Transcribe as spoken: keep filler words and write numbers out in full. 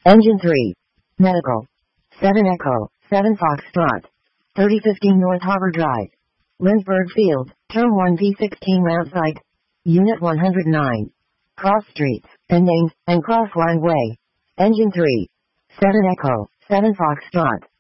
Engine three. Medical. seven Echo, seven Foxtrot. thirty fifteen North Harbor Drive. Lynchburg Field, Turn one V sixteen route site. Unit one hundred nine. Cross streets, and names, and cross line way. Engine three. seven Echo, seven Foxtrot.